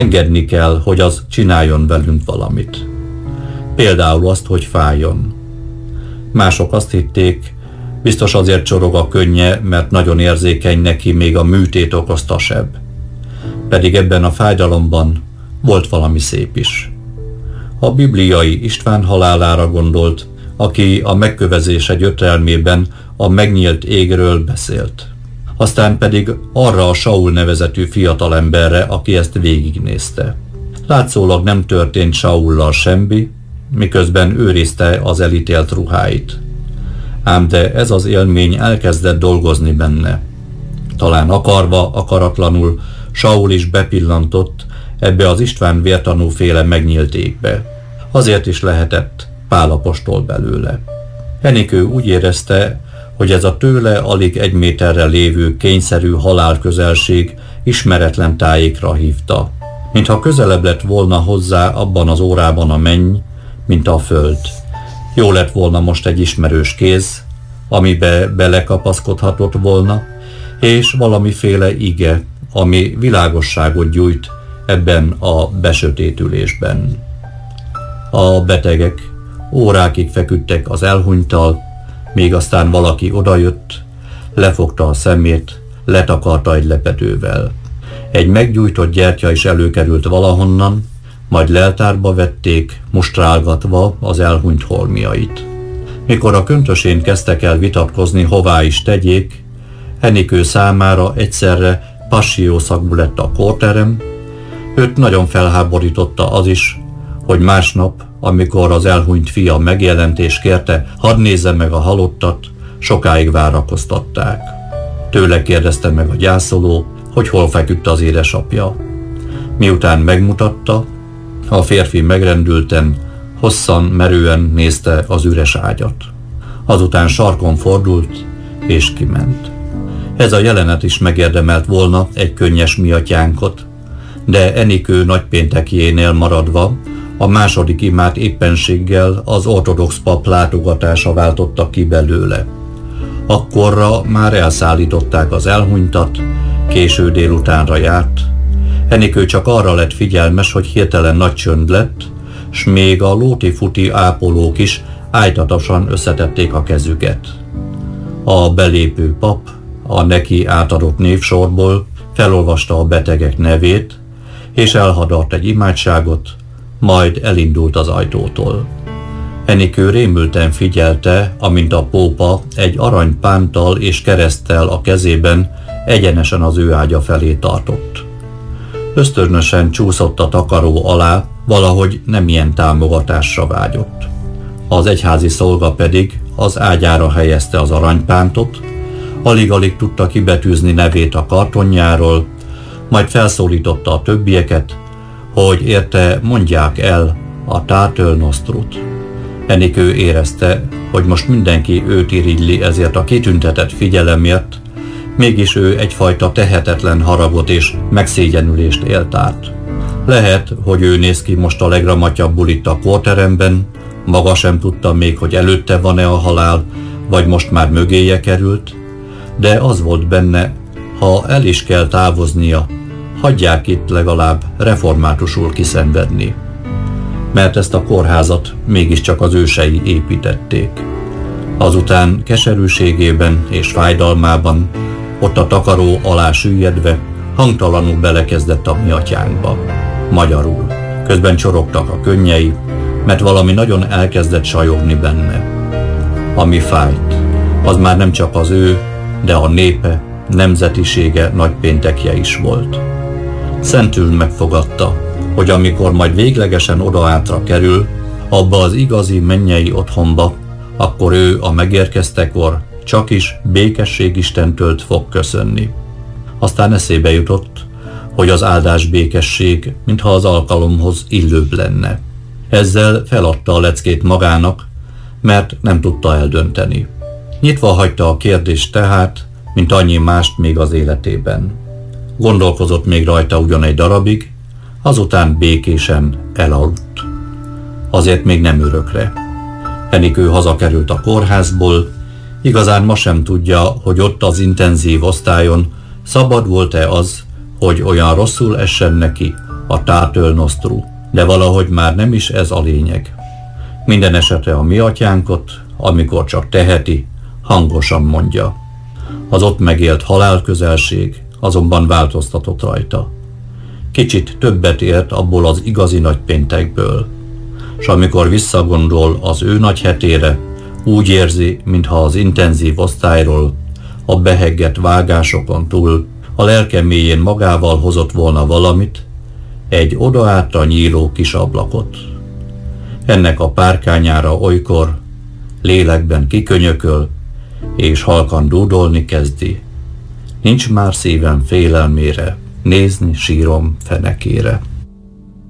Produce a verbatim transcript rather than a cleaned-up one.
Engedni kell, hogy az csináljon velünk valamit. Például azt, hogy fájjon. Mások azt hitték, biztos azért csorog a könnye, mert nagyon érzékeny neki, még a műtét okozta seb. Pedig ebben a fájdalomban volt valami szép is. A bibliai István halálára gondolt, aki a megkövezése gyötrelmében a megnyílt égről beszélt. Aztán pedig arra a Saul nevezetű fiatalemberre, aki ezt végignézte. Látszólag nem történt Saullal semmi, miközben őrizte az elítélt ruháit. Ám de ez az élmény elkezdett dolgozni benne. Talán akarva, akaratlanul Saul is bepillantott ebbe az István vértanúféle megnyílt égbe. Azért is lehetett Pál apostol belőle. Enikő úgy érezte, hogy ez a tőle alig egy méterre lévő kényszerű halálközelség ismeretlen tájékra hívta. Mintha közelebb lett volna hozzá abban az órában a menny, mint a föld. Jó lett volna most egy ismerős kéz, amibe belekapaszkodhatott volna, és valamiféle ige, ami világosságot gyújt ebben a besötétülésben. A betegek órákig feküdtek az elhunyttal, még aztán valaki odajött, lefogta a szemét, letakarta egy lepedővel. Egy meggyújtott gyertya is előkerült valahonnan, majd leltárba vették, mustrálgatva az elhunyt holmiait. Mikor a köntösén kezdtek el vitatkozni, hová is tegyék, Enikő számára egyszerre passiószagú lett a kórterem, őt nagyon felháborította az is, hogy másnap, amikor az elhunyt fia megjelent és kérte, hadd nézze meg a halottat, sokáig várakoztatták. Tőle kérdezte meg a gyászoló, hogy hol feküdt az édesapja. Miután megmutatta, a férfi megrendülten, hosszan, merően nézte az üres ágyat. Azután sarkon fordult, és kiment. Ez a jelenet is megérdemelt volna egy könnyes miatyánkot, de Enikő nagypéntekjénél maradva, a második imát éppenséggel az ortodox pap látogatása váltotta ki belőle. Akkorra már elszállították az elhunytat, késő délutánra járt. Enikő csak arra lett figyelmes, hogy hirtelen nagy csönd lett, s még a lóti-futi ápolók is ájtatosan összetették a kezüket. A belépő pap a neki átadott névsorból felolvasta a betegek nevét, és elhadart egy imádságot, majd elindult az ajtótól. Enikő rémülten figyelte, amint a pópa egy aranypántal és kereszttel a kezében egyenesen az ő ágya felé tartott. Ösztönösen csúszott a takaró alá, valahogy nem ilyen támogatásra vágyott. Az egyházi szolga pedig az ágyára helyezte az aranypántot, alig-alig tudta kibetűzni nevét a kartonjáról, majd felszólította a többieket, hogy érte mondják el a Tátöl Nostrut. Enikő érezte, hogy most mindenki őt irigyli ezért a kitüntetett figyelemért, mégis ő egyfajta tehetetlen haragot és megszégyenülést élt át. Lehet, hogy ő néz ki most a legramatyabbul itt a kórteremben, maga sem tudta még, hogy előtte van-e a halál, vagy most már mögéje került, de az volt benne, ha el is kell távoznia, hagyják itt legalább reformátusul kiszenvedni. Mert ezt a kórházat mégiscsak az ősei építették. Azután keserűségében és fájdalmában, ott a takaró alá süllyedve, hangtalanul belekezdett a mi atyánkba. Magyarul. Közben csorogtak a könnyei, mert valami nagyon elkezdett sajogni benne. Ami fájt, az már nem csak az ő, de a népe, nemzetisége nagypéntekje is volt. Szentül megfogadta, hogy amikor majd véglegesen odaátra kerül, abba az igazi mennyei otthonba, akkor ő a megérkeztekor csak is békességistentől fog köszönni. Aztán eszébe jutott, hogy az áldás békesség, mintha az alkalomhoz illőbb lenne. Ezzel feladta a leckét magának, mert nem tudta eldönteni. Nyitva hagyta a kérdést tehát, mint annyi mást még az életében. Gondolkozott még rajta ugyan egy darabig, azután békésen elaludt. Azért még nem örökre. Enikő hazakerült a kórházból, igazán ma sem tudja, hogy ott az intenzív osztályon szabad volt-e az, hogy olyan rosszul essen neki, a Tátöl Nostru, de valahogy már nem is ez a lényeg. Minden esetre a mi atyánkot, amikor csak teheti, hangosan mondja. Az ott megélt halálközelség azonban változtatott rajta. Kicsit többet ért abból az igazi nagypéntekből, s amikor visszagondol az ő nagy hetére, úgy érzi, mintha az intenzív osztályról, a beheggett vágásokon túl a lelke mélyén magával hozott volna valamit, egy odaátra nyíló kis ablakot. Ennek a párkányára olykor lélekben kikönyököl, és halkan dúdolni kezdi. Nincs már szívem félelmére, nézni sírom fenekére.